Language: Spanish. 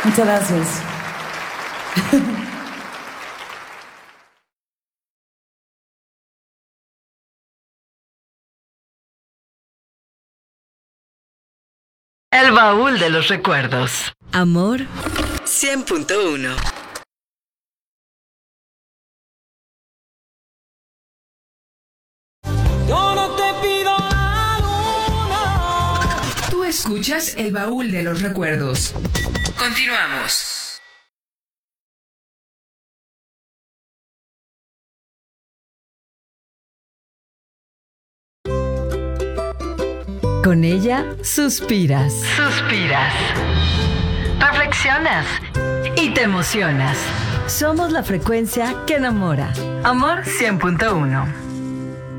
Muchas gracias. El baúl de los recuerdos. Amor 100.1. Yo no te pido la luna. Tú escuchas el baúl de los recuerdos. Continuamos. Con ella suspiras. Suspiras. Reflexionas. Y te emocionas. Somos la frecuencia que enamora. Amor 100.1.